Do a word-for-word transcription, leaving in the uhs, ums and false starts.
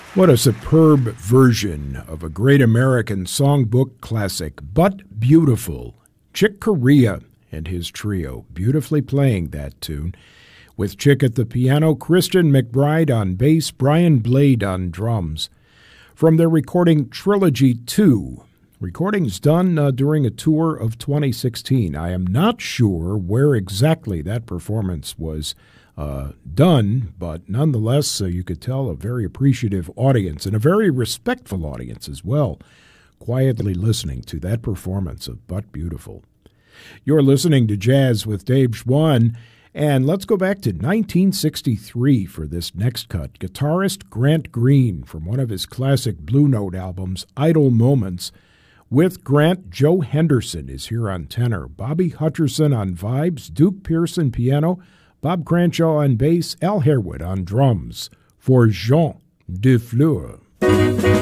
What a superb version of a great American songbook classic, But Beautiful. Chick Corea and his trio beautifully playing that tune, with Chick at the piano, Christian McBride on bass, Brian Blade on drums. From their recording Trilogy two, recordings done uh, during a tour of twenty sixteen. I am not sure where exactly that performance was Uh, done, but nonetheless, uh, you could tell a very appreciative audience and a very respectful audience as well, quietly listening to that performance of But Beautiful. You're listening to Jazz with Dave Schwann, and let's go back to nineteen sixty-three for this next cut. Guitarist Grant Green from one of his classic Blue Note albums, Idle Moments. With Grant, Joe Henderson is here on tenor, Bobby Hutcherson on vibes, Duke Pearson piano, Bob Cranshaw on bass, Al Harewood on drums, for Jean Dufleur.